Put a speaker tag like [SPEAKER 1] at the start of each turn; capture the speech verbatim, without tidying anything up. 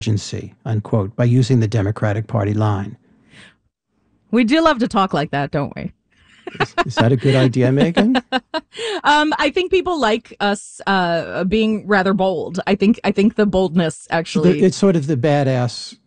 [SPEAKER 1] emergency, unquote, by using the Democratic Party line.
[SPEAKER 2] We do love to talk like that, don't we?
[SPEAKER 1] Is, is that a good idea, Megyn?
[SPEAKER 2] um, I think people like us uh, being rather bold. I think I think the boldness actually.
[SPEAKER 1] The, it's sort of the badass